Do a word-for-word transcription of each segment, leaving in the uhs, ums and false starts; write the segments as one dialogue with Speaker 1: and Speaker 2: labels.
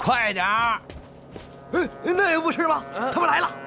Speaker 1: 快点儿！
Speaker 2: 哎，那也不是吗？他们来了！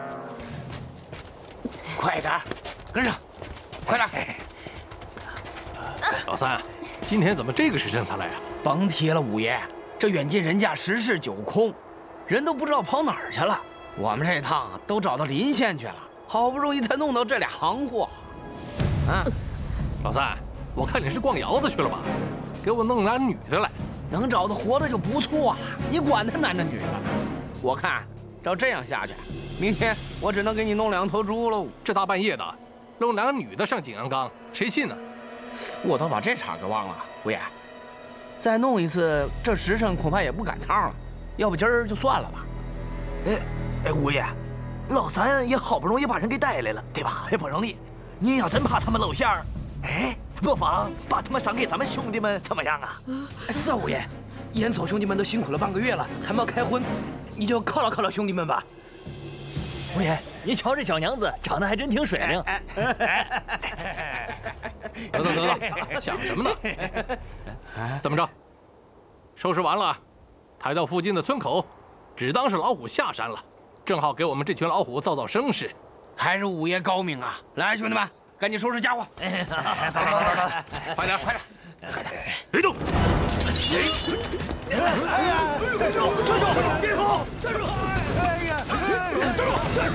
Speaker 1: 快点儿，跟上！快点儿！
Speaker 3: 老三，今天怎么这个时辰才来啊？
Speaker 1: 甭提了，五爷，这远近人家十室九空，人都不知道跑哪儿去了。我们这趟都找到临县去了，好不容易才弄到这俩行货。啊，
Speaker 3: 老三，我看你是逛窑子去了吧？给我弄俩女的来。
Speaker 1: 能找到活的就不错了，你管他男的女的呢？我看照这样下去，明天我只能给你弄两头猪喽。
Speaker 3: 这大半夜的，弄两个女的上景阳冈，谁信呢？
Speaker 1: 我倒把这茬给忘了，五爷，再弄一次，这时辰恐怕也不赶趟了。要不今儿就算了吧。
Speaker 2: 哎哎，五爷，老三也好不容易把人给带来了，对吧？也不容易。您要真怕他们露馅儿，哎，不妨把他们赏给咱们兄弟们，怎么样啊？
Speaker 4: 是啊，五爷，烟草兄弟们都辛苦了半个月了，还没有开荤，你就犒劳犒劳兄弟们吧。
Speaker 5: 五爷，你瞧这小娘子长得还真挺水灵。
Speaker 3: 得了得了，想什么呢？怎么着？收拾完了，抬到附近的村口，只当是老虎下山了，正好给我们这群老虎造造声势。
Speaker 1: 还是五爷高明啊！来，兄弟们，赶紧收拾家伙。
Speaker 2: 走走走走，
Speaker 3: 快点快点！
Speaker 5: 别动！
Speaker 2: 哎呀，站住！站住！别跑！站住！哎呀，站住！站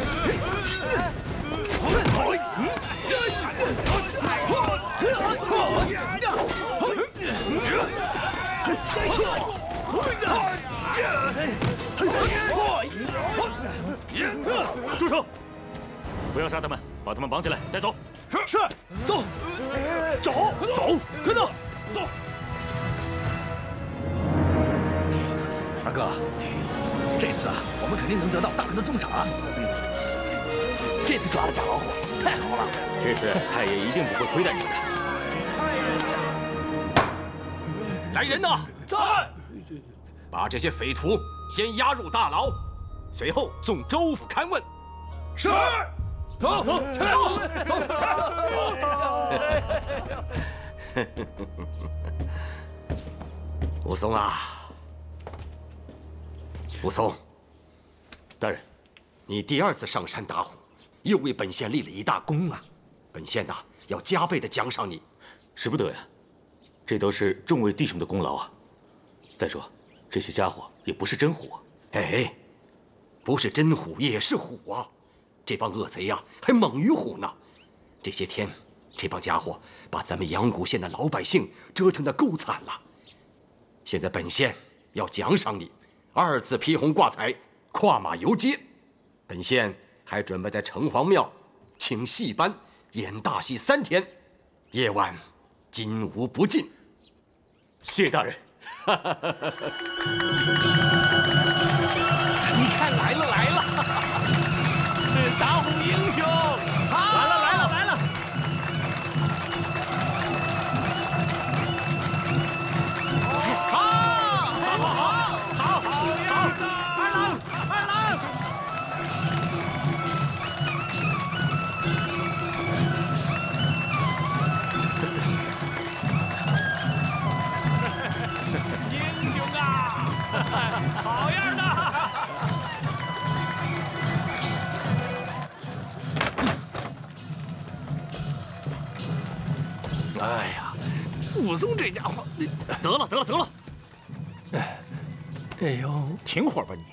Speaker 5: 住！住手！不要杀他们，把他们绑起来带走。
Speaker 2: 是是，走，走走，快走，走。二哥，这次啊，我们肯定能得到大人的重赏啊！
Speaker 5: 这次抓了假老虎，太好了！这次太爷一定不会亏待你们的。
Speaker 6: 来人呐！
Speaker 2: 在！
Speaker 6: 把这些匪徒先押入大牢，随后送州府勘问。
Speaker 2: 是。走走走走！
Speaker 6: 武松啊，武松，
Speaker 5: 大人，
Speaker 6: 你第二次上山打虎，又为本县立了一大功啊！本县呐，要加倍的奖赏你。
Speaker 5: 使不得呀，这都是众位弟兄的功劳啊。再说，这些家伙也不是真虎啊。
Speaker 6: 哎，不是真虎也是虎啊！这帮恶贼呀、啊，还猛于虎呢。这些天，这帮家伙把咱们阳谷县的老百姓折腾得够惨了。现在本县要奖赏你，二次披红挂彩，跨马游街。本县还准备在城隍庙请戏班演大戏三天，夜晚金无不尽。
Speaker 5: 谢大人。
Speaker 1: 你看来了来了，打虎英雄，好，
Speaker 5: 来了来了来了。
Speaker 1: 好，好，好，好，好，二郎，二郎。英雄啊，好样的！
Speaker 3: 哎呀，武松这家伙，
Speaker 2: 得了得了得了！
Speaker 3: 哎，哎呦，
Speaker 2: 停会儿吧你！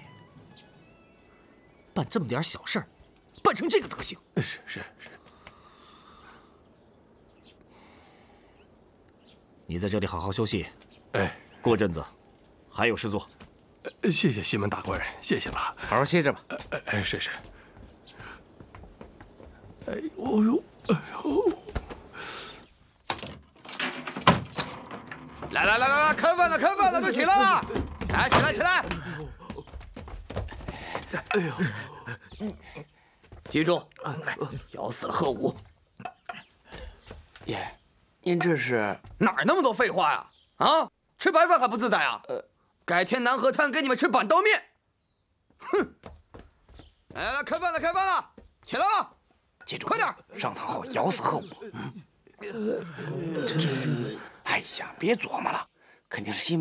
Speaker 2: 办这么点小事儿，办成这个德行！
Speaker 3: 是是是。
Speaker 2: 你在这里好好休息。
Speaker 3: 哎，
Speaker 2: 过阵子还有事做。
Speaker 3: 谢谢西门大官人，谢谢了。
Speaker 2: 好好歇着吧。
Speaker 3: 哎哎，是是。哎呦呦，哎呦！
Speaker 1: 来来来来来，看饭了看饭了，都起来了！来，起来起来！
Speaker 2: 哎呦，
Speaker 1: 记住，咬死了贺武。爷，您这是哪儿那么多废话呀？啊，吃白饭还不自在啊？呃，改天南河滩给你们吃板刀面。哼！来来来，开饭了开饭了，起来了！记住，快点，上堂后咬死贺武。嗯，这，哎呀，别琢磨了，肯定是西门